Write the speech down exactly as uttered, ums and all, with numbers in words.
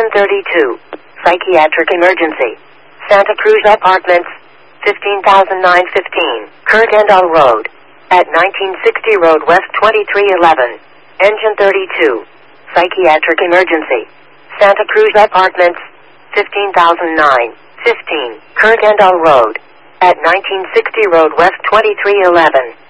Engine thirty-two. Psychiatric emergency. Santa Cruz Apartments. fifteen thousand nine hundred fifteen. Kirkendall Road. At nineteen sixty Road West twenty-three eleven. Engine thirty-two. Psychiatric emergency. Santa Cruz Apartments. fifteen thousand nine hundred fifteen. Kirkendall Road. At nineteen sixty Road West twenty-three eleven.